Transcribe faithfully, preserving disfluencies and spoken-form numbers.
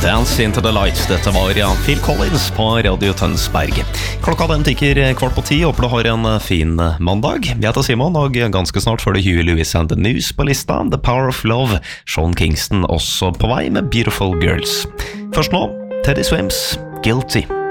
Dance into the light. Dette var Jan Phil Collins på Radio Tønsberg. Klokka den tikker kvart på ti. Håper du har en fin mandag. Jeg heter Simon, og ganske snart får du Huey Lewis and the News på lista. The Power of Love. Sean Kingston også på vei med Beautiful Girls. Først nå, Teddy Swims, Guilty.